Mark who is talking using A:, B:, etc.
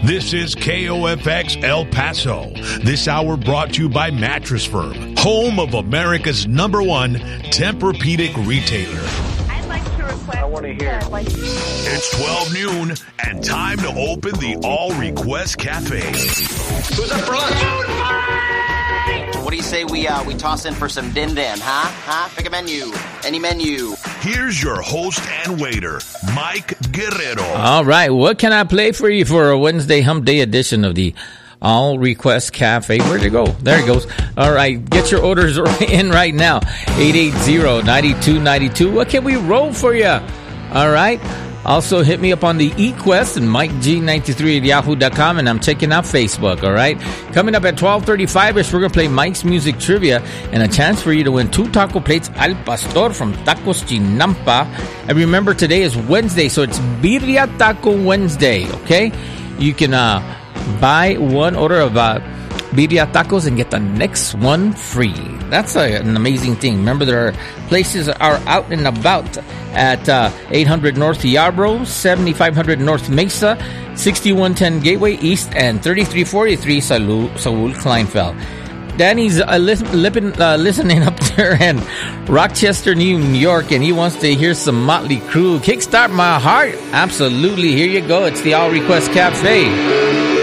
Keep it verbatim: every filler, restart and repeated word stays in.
A: This is K O F X El Paso. This hour brought to you by Mattress Firm, home of America's number one Tempur-Pedic retailer.
B: I'd like to request...
C: I want to hear.
B: Uh, like...
A: It's twelve noon and time to open the All Request Cafe.
C: Who's up for lunch?
D: What do you say we uh, we toss in for some din din, huh? Huh? Pick a menu. Any menu.
A: Here's your host and waiter, Mike Guerrero.
E: All right, what can I play for you for a Wednesday Hump Day edition of the All Request Cafe? Where'd it go? There it goes. All right, get your orders in right now. eight eight zero, nine two nine two. What can we roll for you? All right. Also, hit me up on the eQuest and Mike G ninety-three at yahoo dot com, and I'm checking out Facebook, all right? Coming up at twelve thirty-five-ish, we're going to play Mike's Music Trivia and a chance for you to win two taco plates al pastor from Tacos Chinampa. And remember, today is Wednesday, so it's Birria Taco Wednesday, okay? You can uh, buy one order of uh, Birria Tacos and get the next one free. That's a, an amazing thing. Remember, there are places that are out and about at uh, eight hundred North Yarborough, seventy-five hundred North Mesa, sixty-one ten Gateway East, and thirty-three forty-three Saul, Saul Kleinfeld. Danny's uh, li- lippin, uh, listening up there in Rochester, New York, and he wants to hear some Motley Crue. Kickstart My Heart. Absolutely. Here you go. It's the All Request Cafe.